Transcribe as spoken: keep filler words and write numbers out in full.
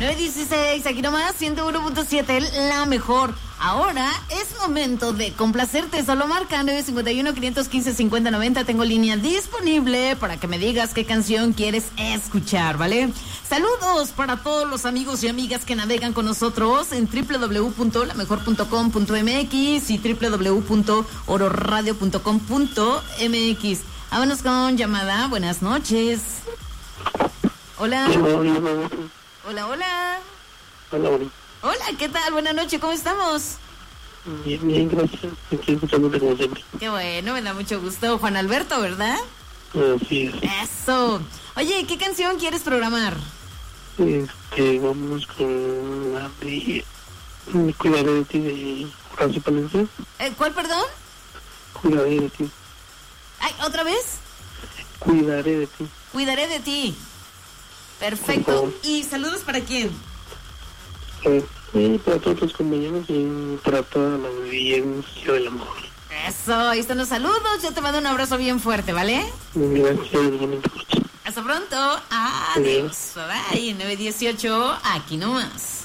nueve dieciséis, aquí nomás, ciento uno punto siete, la mejor. Ahora es momento de complacerte. Solo marca nueve cinco uno, cinco uno cinco, cinco cero nueve cero. Tengo línea disponible para que me digas qué canción quieres escuchar, ¿vale? Saludos para todos los amigos y amigas que navegan con nosotros en doble u doble u doble u punto la mejor punto com punto m x y doble u doble u doble u punto oro radio punto com punto m x. Vámonos con llamada. Buenas noches. Hola. Hola, hola. Hola, hola. Hola, ¿qué tal? Buenas noches, ¿cómo estamos? Bien, bien, gracias. Aquí escuchándote como siempre. Qué bueno, me da mucho gusto. Juan Alberto, ¿verdad? Así es. Eso. Oye, ¿qué canción quieres programar? Este, vamos con la de Cuidaré de ti de Horacio Palencia. Eh, ¿Cuál, perdón? Cuidaré de ti. Ay, ¿otra vez? Cuidaré de ti. Cuidaré de ti. Perfecto. ¿Y saludos para quién? Eh, y para todos los compañeros y para toda la audiencia del amor. Eso, ahí están los saludos. Yo te mando un abrazo bien fuerte, ¿vale? Gracias, bonita noche. Hasta pronto. Adiós. Bye bye. nueve dieciocho, aquí nomás.